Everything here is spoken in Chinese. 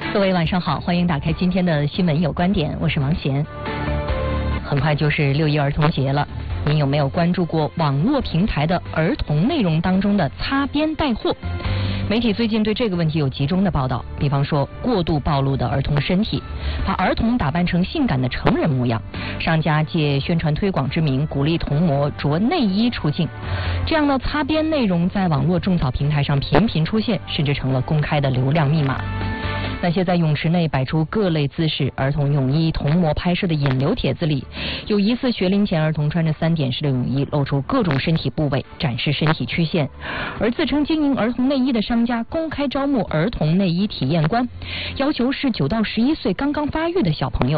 各位晚上好，欢迎打开今天的新闻有观点，我是王贤。很快就是6一儿童节了，您有没有关注过网络平台的儿童内容当中的擦边带货？媒体最近对这个问题有集中的报道，比方说过度暴露的儿童身体，把儿童打扮成性感的成人模样，商家借宣传推广之名鼓励童模着内衣出镜，这样的擦边内容在网络种草平台上频频出现，甚至成了公开的流量密码。那些在泳池内摆出各类姿势、儿童泳衣童模拍摄的引流帖子里，有疑似学龄前儿童穿着3点式的泳衣，露出各种身体部位，展示身体曲线；而自称经营儿童内衣的商家公开招募儿童内衣体验官，要求是9到11岁刚刚发育的小朋友